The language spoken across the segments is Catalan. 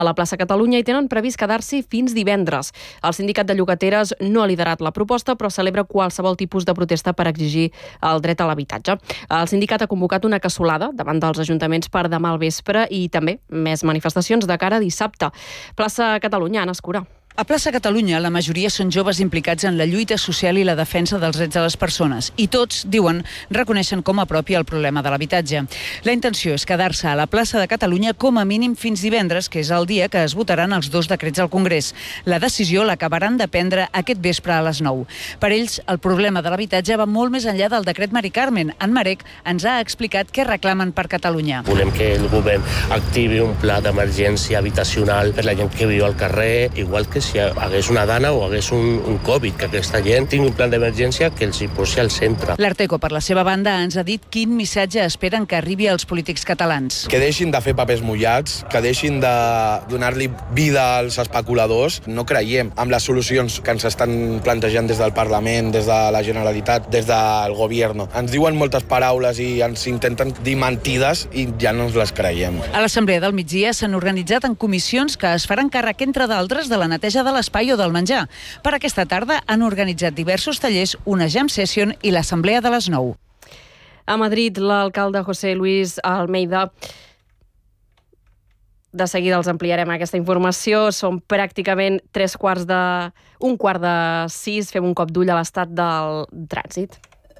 a la plaça Catalunya i tenen previst quedar-s'hi fins divendres. El sindicat de llogateres no ha liderat la proposta, però celebra qualsevol tipus de protesta per exigir el dret a l'habitatge. El sindicat ha convocat una cassolada davant dels ajuntaments per demà al vespre i també més manifestacions de cara a dissabte. Plaça Catalunya, Anna Escura. A Plaça Catalunya, la majoria són joves implicats en la lluita social i la defensa dels drets de les persones. I tots, diuen, reconeixen com a propi el problema de l'habitatge. La intenció és quedar-se a la plaça de Catalunya com a mínim fins divendres, que és el dia que es votaran els 2 decrets al Congrés. La decisió l'acabaran de prendre aquest vespre a les 9. Per ells, el problema de l'habitatge va molt més enllà del decret Mari Carmen. En Marek ens ha explicat què reclamen per Catalunya. Volem que el govern activi un pla d'emergència habitacional per la gent que viu al carrer, igual que si hagués una dana o hagués un Covid, que aquesta gent tingui un plan d'emergència que els hi posi al centre. L'Arteco, per la seva banda, ens ha dit quin missatge esperen que arribi als polítics catalans. Que deixin de fer papers mullats, que deixin de donar-li vida als especuladors. No creiem en les solucions que ens estan plantejant des del Parlament, des de la Generalitat, des del Govern. Ens diuen moltes paraules i ens intenten dir mentides i ja no ens les creiem. A l'Assemblea del Migdia s'han organitzat en comissions que es faran càrrec, entre d'altres, de la neteja de l'espai o del menjar. Per aquesta tarda han organitzat diversos tallers, una jam session i l'assemblea de les 9. A Madrid, l'alcalde José Luis Almeida... De seguida els ampliarem aquesta informació. Són pràcticament un quart de 6. Fem un cop d'ull a l'estat del trànsit.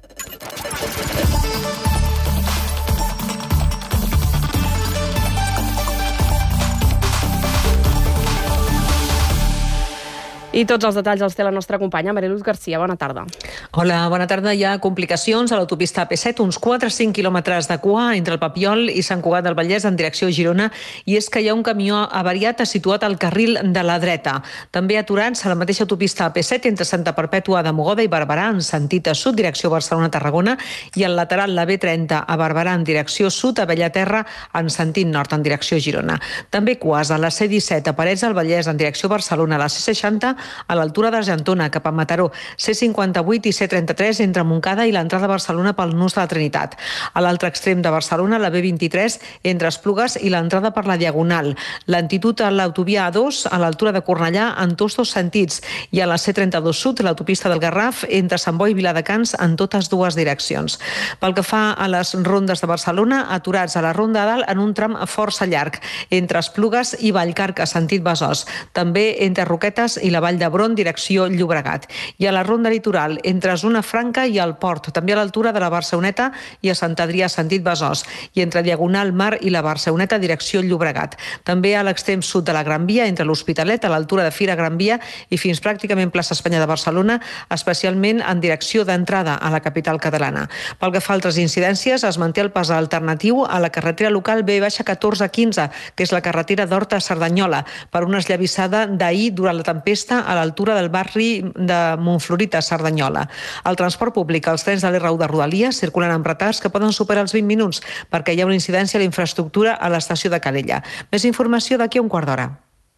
I tots els detalls els té la nostra companya Mariluz Garcia. Bona tarda. Hola, bona tarda. Hi ha complicacions a l'autopista AP7, uns 4-5 quilòmetres de cua entre el Papiol i Sant Cugat del Vallès en direcció a Girona, i és que hi ha un camió avariat situat al carril de la dreta. També aturats a la mateixa autopista AP7 entre Santa Perpètua de Mogoda i Barberà en sentit a sud, direcció Barcelona-Tarragona, i al lateral la B30 a Barberà en direcció sud, a Bellaterra en sentit nord en direcció a Girona. També cues a la C17 a Parets del Vallès en direcció Barcelona, a la C60 a l'altura d'Argentona, cap a Mataró, C58 i C33 entre Montcada i l'entrada a Barcelona pel nus de la Trinitat. A l'altre extrem de Barcelona, la B23 entre Esplugues i l'entrada per la Diagonal. Lentitud a l'autovia A2 a l'altura de Cornellà en tots dos sentits, i a la C32 sud, l'autopista del Garraf, entre Sant Boi i Viladecans en totes dues direccions. Pel que fa a les rondes de Barcelona, aturats a la Ronda Dalt en un tram força llarg, entre Esplugues i Vallcarca, sentit Besòs. També entre Roquetes i la Vall d'Hebron, direcció Llobregat. I a la ronda litoral, entre Zona Franca i el Port, també a l'altura de la Barceloneta i a Sant Adrià, sentit Besòs, i entre Diagonal Mar i la Barceloneta, direcció Llobregat. També a l'extrem sud de la Gran Via, entre l'Hospitalet, a l'altura de Fira Gran Via i fins pràcticament plaça Espanya de Barcelona, especialment en direcció d'entrada a la capital catalana. Pel que fa a altres incidències, es manté el pas alternatiu a la carretera local B-1415, que és la carretera d'Horta a Cerdanyola, per una esllavissada d'ahir durant la tempesta a l'altura del barri de Montflorit a Cerdanyola. El transport públic, els trens de l'R1 de Rodalies circulen amb retards que poden superar els 20 minuts perquè hi ha una incidència a la infraestructura a l'estació de Calella. Més informació d'aquí a un quart d'hora.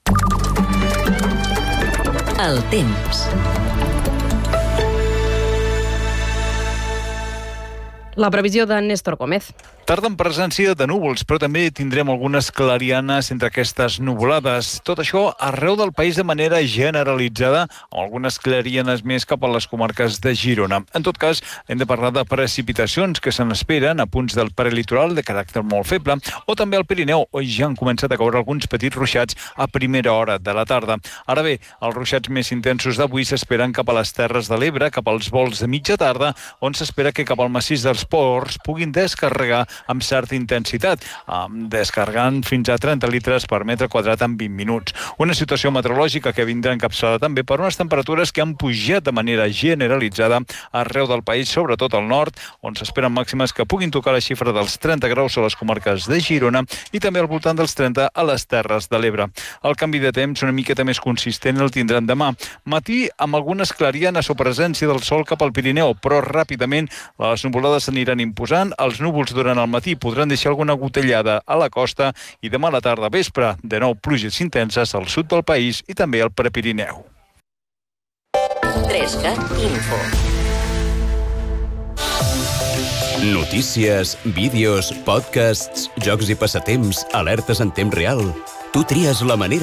El temps. La previsió de Néstor Gómez. Tarda en presència de núvols, però també tindrem algunes clarianes entre aquestes nuvolades. Tot això arreu del país de manera generalitzada, amb algunes clarianes més cap a les comarques de Girona. En tot cas, hem de parlar de precipitacions que se n'esperen a punts del prelitoral de caràcter molt feble, o també al Pirineu, on ja han començat a caure alguns petits ruixats a primera hora de la tarda. Ara bé, els ruixats més intensos d'avui s'esperen cap a les Terres de l'Ebre, cap als volts de mitja tarda, on s'espera que cap al massís dels Ports puguin descarregar amb certa intensitat, descarregant fins a 30 litres per metre quadrat en 20 minuts. Una situació meteorològica que vindrà encapçada també per unes temperatures que han pujat de manera generalitzada arreu del país, sobretot al nord, on s'esperen màximes que puguin tocar la xifra dels 30 graus a les comarques de Girona i també al voltant dels 30 a les Terres de l'Ebre. El canvi de temps una miqueta més consistent el tindran demà. Matí amb algunes clarianes o presència del sol cap al Pirineu, però ràpidament les nuvolades s'aniran imposant, els núvols durant el matí podran deixar alguna gotellada a la costa i demà a la tarda vespre, de nou pluges intenses al sud del país i també al Prepirineu. 3CAT Info. Notícies, vídeos, podcasts, jocs i passatemps, alertes en temps real. Tu tries la manera